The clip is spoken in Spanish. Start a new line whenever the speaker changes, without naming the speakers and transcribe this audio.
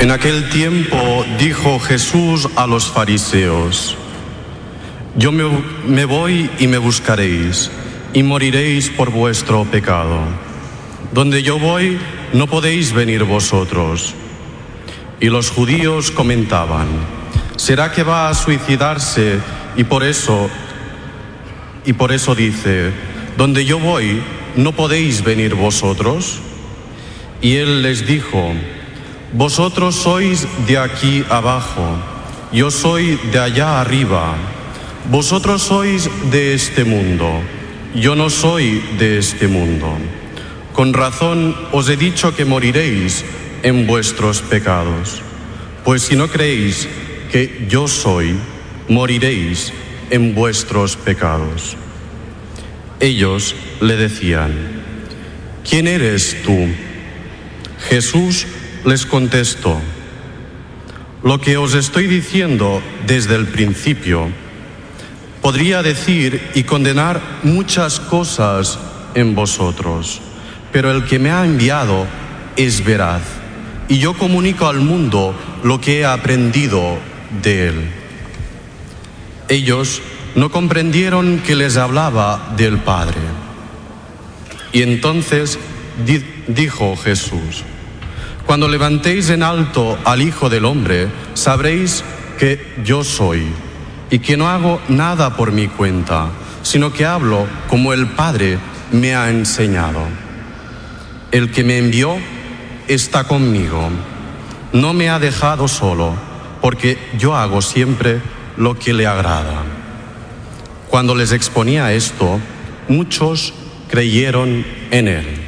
En aquel tiempo dijo Jesús a los fariseos: Yo me voy y me buscaréis, y moriréis por vuestro pecado. Donde yo voy, no podéis venir vosotros. Y los judíos comentaban: ¿será que va a suicidarse y por eso dice: donde yo voy, no podéis venir vosotros? Y él les dijo: vosotros sois de aquí abajo, yo soy de allá arriba. Vosotros sois de este mundo, yo no soy de este mundo. Con razón os he dicho que moriréis en vuestros pecados. Pues si no creéis que yo soy, moriréis en vuestros pecados. Ellos le decían: ¿quién eres tú? Jesús les contestó: lo que os estoy diciendo desde el principio. Podría decir y condenar muchas cosas en vosotros, pero el que me ha enviado es veraz, y yo comunico al mundo lo que he aprendido de él. Ellos no comprendieron que les hablaba del Padre. Y entonces dijo Jesús: cuando levantéis en alto al Hijo del Hombre, sabréis que yo soy, y que no hago nada por mi cuenta, sino que hablo como el Padre me ha enseñado. El que me envió está conmigo. No me ha dejado solo, porque yo hago siempre lo que le agrada. Cuando les exponía esto, muchos creyeron en él.